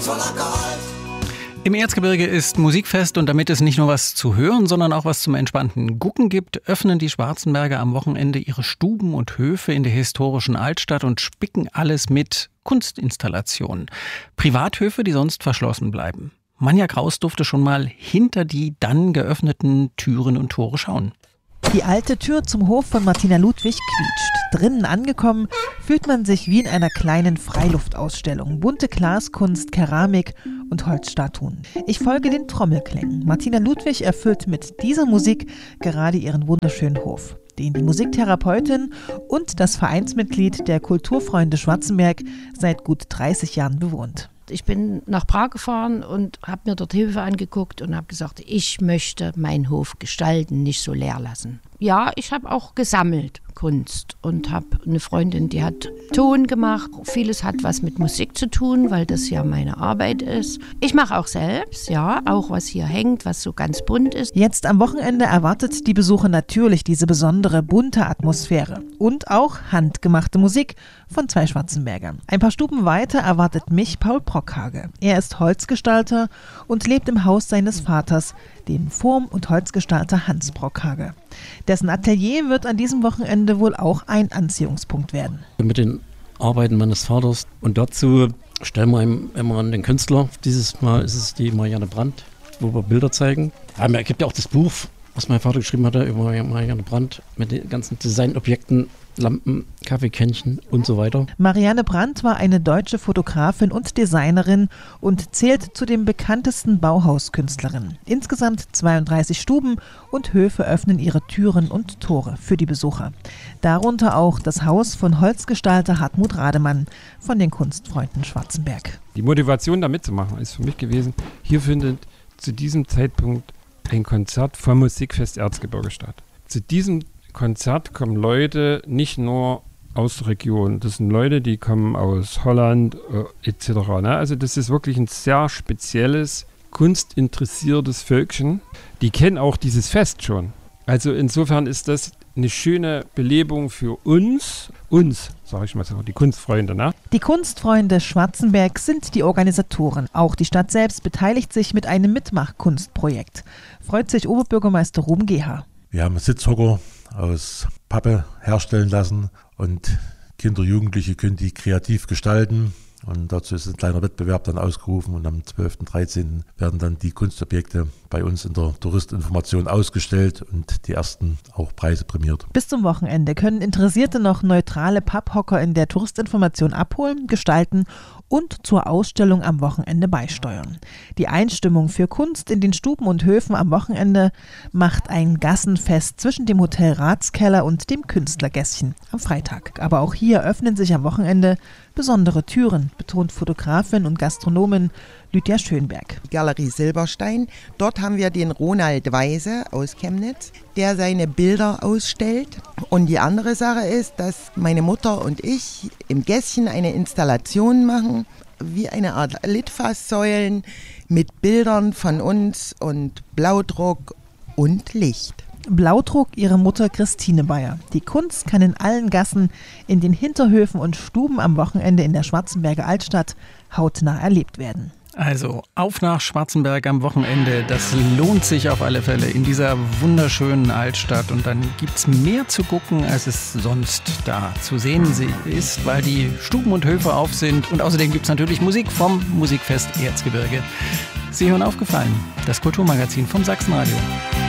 toller Gehalt. Im Erzgebirge ist Musikfest und damit es nicht nur was zu hören, sondern auch was zum entspannten Gucken gibt, öffnen die Schwarzenberger am Wochenende ihre Stuben und Höfe in der historischen Altstadt und spicken alles mit Kunstinstallationen. Privathöfe, die sonst verschlossen bleiben. Manja Kraus durfte schon mal hinter die dann geöffneten Türen und Tore schauen. Die alte Tür zum Hof von Martina Ludwig quietscht. Drinnen angekommen, fühlt man sich wie in einer kleinen Freiluftausstellung. Bunte Glaskunst, Keramik und Holzstatuen. Ich folge den Trommelklängen. Martina Ludwig erfüllt mit dieser Musik gerade ihren wunderschönen Hof, den die Musiktherapeutin und das Vereinsmitglied der Kulturfreunde Schwarzenberg seit gut 30 Jahren bewohnt. Ich bin nach Prag gefahren und habe mir dort Höfe angeguckt und habe gesagt, ich möchte meinen Hof gestalten, nicht so leer lassen. Ja, ich habe auch gesammelt Kunst und habe eine Freundin, die hat Ton gemacht. Vieles hat was mit Musik zu tun, weil das ja meine Arbeit ist. Ich mache auch selbst, ja, auch was hier hängt, was so ganz bunt ist. Jetzt am Wochenende erwartet die Besucher natürlich diese besondere bunte Atmosphäre und auch handgemachte Musik von zwei Schwarzenbergern. Ein paar Stuben weiter erwartet mich Paul Brockhage. Er ist Holzgestalter und lebt im Haus seines Vaters, dem Form- und Holzgestalter Hans Brockhage. Dessen Atelier wird an diesem Wochenende wohl auch ein Anziehungspunkt werden. Mit den Arbeiten meines Vaters und dazu stellen wir ihm immer den Künstler. Dieses Mal ist es die Marianne Brandt, wo wir Bilder zeigen. Es gibt ja auch das Buch, was mein Vater geschrieben hatte über Marianne Brandt mit den ganzen Designobjekten, Lampen, Kaffeekännchen und so weiter. Marianne Brandt war eine deutsche Fotografin und Designerin und zählt zu den bekanntesten Bauhauskünstlerinnen. Insgesamt 32 Stuben und Höfe öffnen ihre Türen und Tore für die Besucher. Darunter auch das Haus von Holzgestalter Hartmut Rademann von den Kunstfreunden Schwarzenberg. Die Motivation da mitzumachen ist für mich gewesen, hier findet zu diesem Zeitpunkt ein Konzert vom Musikfest Erzgebirge statt. Zu diesem Konzert kommen Leute nicht nur aus der Region, das sind Leute, die kommen aus Holland etc. Ne? Also das ist wirklich ein sehr spezielles, kunstinteressiertes Völkchen. Die kennen auch dieses Fest schon. Also insofern ist das eine schöne Belebung für uns, sage ich mal so, die Kunstfreunde. Ne? Die Kunstfreunde Schwarzenberg sind die Organisatoren. Auch die Stadt selbst beteiligt sich mit einem Mitmachkunstprojekt. Freut sich Oberbürgermeister Ruben Geha. Wir haben Sitzhocker aus Pappe herstellen lassen und Kinder, Jugendliche können die kreativ gestalten. Und dazu ist ein kleiner Wettbewerb dann ausgerufen und am 12. und 13. werden dann die Kunstobjekte bei uns in der Touristinformation ausgestellt und die ersten auch Preise prämiert. Bis zum Wochenende können Interessierte noch neutrale Papphocker in der Touristinformation abholen, gestalten und zur Ausstellung am Wochenende beisteuern. Die Einstimmung für Kunst in den Stuben und Höfen am Wochenende macht ein Gassenfest zwischen dem Hotel Ratskeller und dem Künstlergässchen am Freitag. Aber auch hier öffnen sich am Wochenende besondere Türen, betont Fotografin und Gastronomin Lydia Schönberg. Galerie Silberstein. Dort haben wir den Ronald Weise aus Chemnitz, der seine Bilder ausstellt. Und die andere Sache ist, dass meine Mutter und ich im Gässchen eine Installation machen, wie eine Art Litfaßsäulen mit Bildern von uns und Blaudruck und Licht. Blaudruck ihre Mutter Christine Bayer. Die Kunst kann in allen Gassen, in den Hinterhöfen und Stuben am Wochenende in der Schwarzenberger Altstadt hautnah erlebt werden. Also auf nach Schwarzenberg am Wochenende, das lohnt sich auf alle Fälle in dieser wunderschönen Altstadt und dann gibt's mehr zu gucken, als es sonst da zu sehen ist, weil die Stuben und Höfe auf sind und außerdem gibt's natürlich Musik vom Musikfest Erzgebirge. Sie hören Aufgefallen, das Kulturmagazin vom Sachsenradio.